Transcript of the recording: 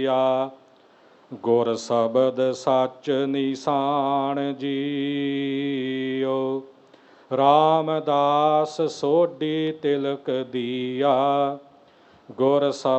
ਕੀਆ। ਗੁਰ ਸ਼ਬਦ ਸੱਚ ਨਿਸ਼ਾਨ ਜੀਓ। ਰਾਮਦਾਸ ਸੋਢੀ ਤਿਲਕ ਦੀਆ। ਗੁਰ